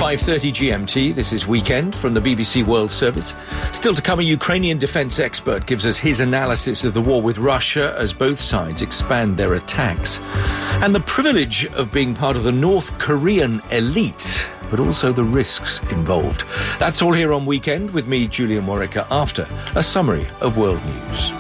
5:30 GMT. This is Weekend from the BBC World Service. Still to come, a Ukrainian defence expert gives us his analysis of the war with Russia as both sides expand their attacks. And the privilege of being part of the North Korean elite, but also the risks involved. That's all here on Weekend with me, Julian Warwicker, after a summary of world news.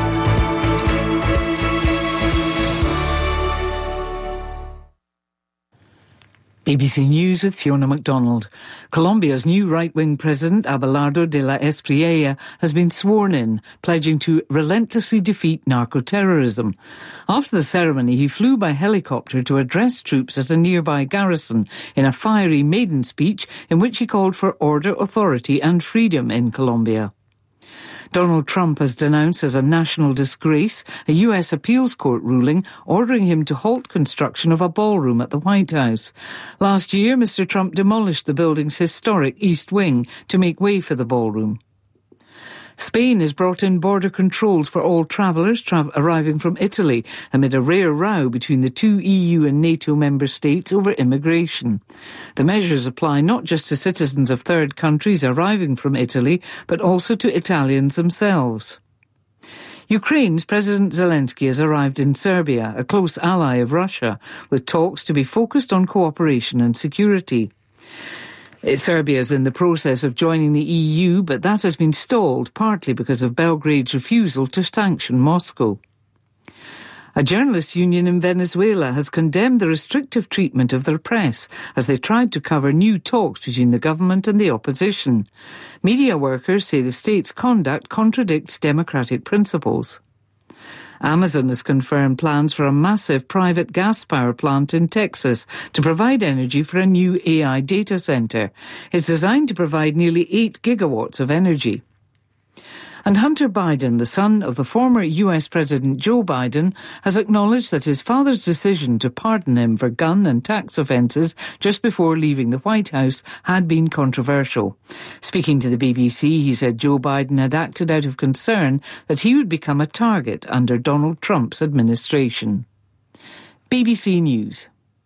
BBC News with Fiona MacDonald. Colombia's new right-wing president, Abelardo de la Espriella, has been sworn in, pledging to relentlessly defeat narco-terrorism. After the ceremony, he flew by helicopter to address troops at a nearby garrison in a fiery maiden speech in which he called for order, authority and freedom in Colombia. Donald Trump has denounced as a national disgrace a U.S. appeals court ruling ordering him to halt construction of a ballroom at the White House. Last year, Mr. Trump demolished the building's historic East Wing to make way for the ballroom. Spain has brought in border controls for all travellers arriving from Italy amid a rare row between the two EU and NATO member states over immigration. The measures apply not just to citizens of third countries arriving from Italy, but also to Italians themselves. Ukraine's President Zelensky has arrived in Serbia, a close ally of Russia, with talks to be focused on cooperation and security. Serbia is in the process of joining the EU, but that has been stalled partly because of Belgrade's refusal to sanction Moscow. A journalists' union in Venezuela has condemned the restrictive treatment of the press as they tried to cover new talks between the government and the opposition. Media workers say the state's conduct contradicts democratic principles. Amazon has confirmed plans for a massive private gas power plant in Texas to provide energy for a new AI data center. It's designed to provide nearly 8 gigawatts of energy. And Hunter Biden, the son of the former US President Joe Biden, has acknowledged that his father's decision to pardon him for gun and tax offences just before leaving the White House had been controversial. Speaking to the BBC, he said Joe Biden had acted out of concern that he would become a target under Donald Trump's administration. BBC News.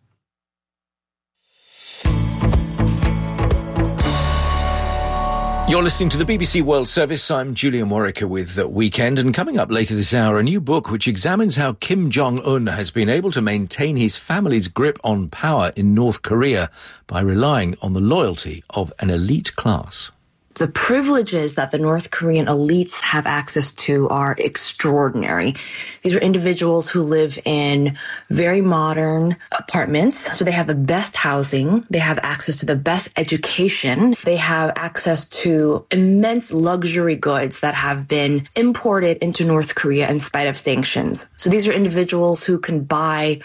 You're listening to the BBC World Service. I'm Julian Warwicker with Weekend, and coming up later this hour, a new book which examines how Kim Jong-un has been able to maintain his family's grip on power in North Korea by relying on the loyalty of an elite class. The privileges that the North Korean elites have access to are extraordinary. These are individuals who live in very modern apartments. So they have the best housing. They have access to the best education. They have access to immense luxury goods that have been imported into North Korea in spite of sanctions. So these are individuals who can buy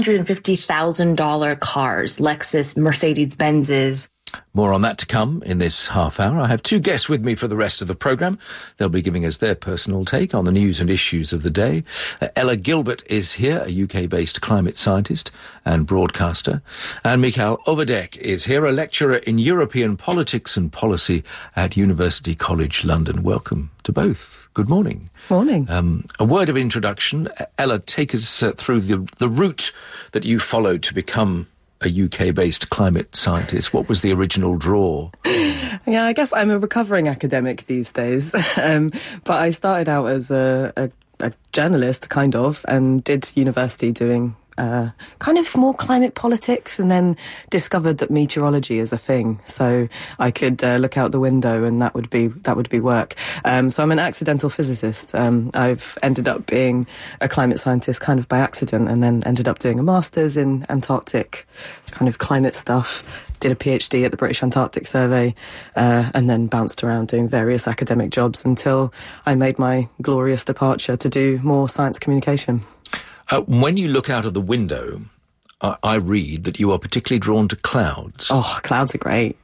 $250,000 cars, Lexus, Mercedes-Benzes. More on that to come in this half hour. I have two guests with me for the rest of the programme. They'll be giving us their personal take on the news and issues of the day. Ella Gilbert is here, a UK-based climate scientist and broadcaster. And Mikhail Overdek is here, a lecturer in European politics and policy at University College London. Welcome to both. Good morning. Morning. A word of introduction. Ella, take us through the route that you followed to become a UK-based climate scientist. What was the original draw? Yeah, I guess I'm a recovering academic these days. But I started out as a journalist, kind of, and did university doing kind of more climate politics, and then discovered that meteorology is a thing. So I could look out the window and that would be work. So I'm an accidental physicist. I've ended up being a climate scientist kind of by accident, and then ended up doing a master's in Antarctic kind of climate stuff. Did a PhD at the British Antarctic Survey, and then bounced around doing various academic jobs until I made my glorious departure to do more science communication. When you look out of the window, I read that you are particularly drawn to clouds. Oh, clouds are great.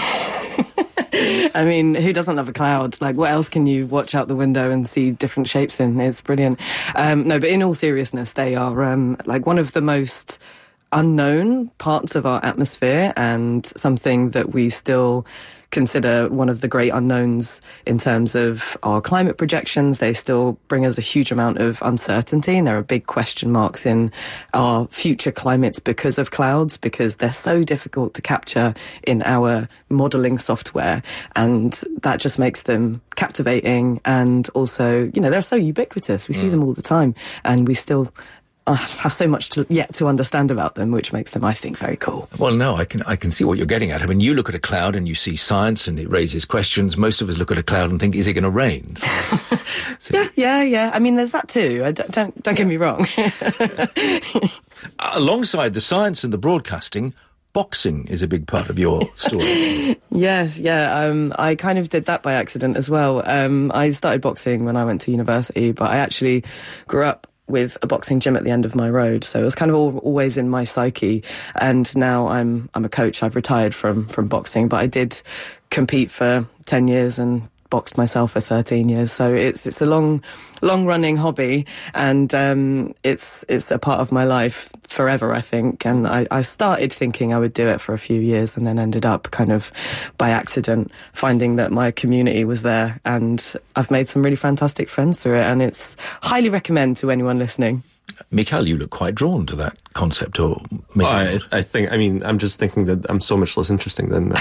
I mean, who doesn't love a cloud? Like, what else can you watch out the window and see different shapes in? It's brilliant. No, but in all seriousness, they are like one of the most unknown parts of our atmosphere and something that we still consider one of the great unknowns in terms of our climate projections. They still bring us a huge amount of uncertainty, and there are big question marks in our future climates because of clouds, because they're so difficult to capture in our modelling software, and that just makes them captivating. And also, they're so ubiquitous. We see them all the time, and we still have so much yet to understand about them, which makes them, I think, very cool. Well, no, I can see what you're getting at. I mean, you look at a cloud and you see science and it raises questions. Most of us look at a cloud and think, is it going to rain? Yeah. I mean, there's that too. Don't get me wrong. Alongside the science and the broadcasting, boxing is a big part of your story. Yes, yeah. I kind of did that by accident as well. I started boxing when I went to university, but I actually grew up with a boxing gym at the end of my road, so it was kind of always in my psyche. And now I'm a coach. I've retired from boxing, but I did compete for 10 years and boxed myself for 13 years. So it's a long running hobby, and it's a part of my life forever, I think. And I started thinking I would do it for a few years, and then ended up kind of by accident finding that my community was there, and I've made some really fantastic friends through it, and it's highly recommend to anyone listening. Mikhail, you look quite drawn to that concept, or maybe I'm just thinking that I'm so much less interesting than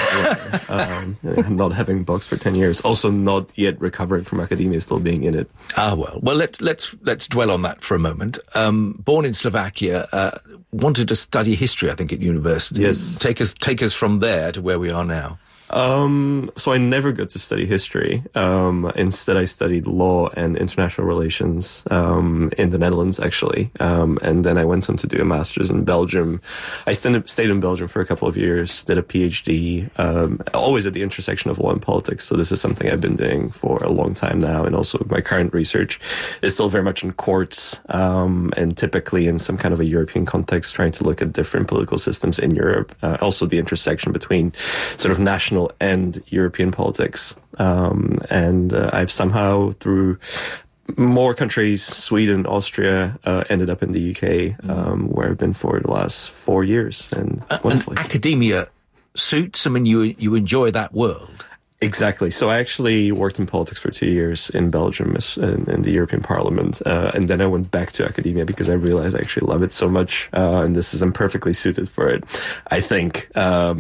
not having boxed for 10 years, also not yet recovering from academia, still being in it. Well, let's dwell on that for a moment. Born in Slovakia, wanted to study history, I think, at university. Yes. Take us from there to where we are now. So I never got to study history. Instead, I studied law and international relations in the Netherlands, actually. And then I went on to do a master's in Belgium. I stayed in Belgium for a couple of years, did a PhD, always at the intersection of law and politics. So this is something I've been doing for a long time now. And also my current research is still very much in courts, and typically in some kind of a European context, trying to look at different political systems in Europe. Also the intersection between sort of national and European politics. And I've somehow, through more countries, Sweden, Austria, ended up in the UK, where I've been for the last 4 years. And wonderfully. Academia suits? I mean, you enjoy that world? Exactly. So I actually worked in politics for 2 years in Belgium, in the European Parliament, and then I went back to academia because I realized I actually love it so much, and I'm perfectly suited for it, I think.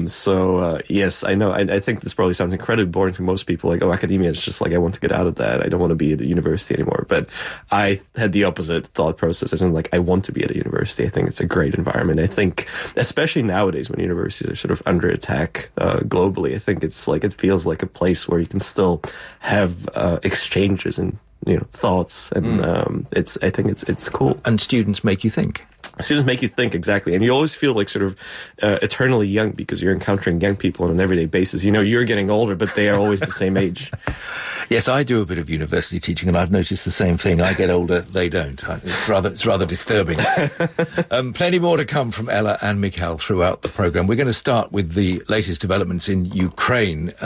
Yes, I know. I think this probably sounds incredibly boring to most people. Like, academia is just like, I want to get out of that. I don't want to be at a university anymore. But I had the opposite thought process. As in, like, I want to be at a university. I think it's a great environment. I think, especially nowadays when universities are sort of under attack globally, I think it's like, it feels like a place where you can still have exchanges and thoughts, and I think it's cool. And students make you think. Students make you think, exactly. And you always feel like sort of eternally young because you're encountering young people on an everyday basis. You're getting older, but they are always the same age. Yes, I do a bit of university teaching, and I've noticed the same thing. I get older, they don't. It's rather disturbing. Plenty more to come from Ella and Mikhail throughout the programme. We're going to start with the latest developments in Ukraine.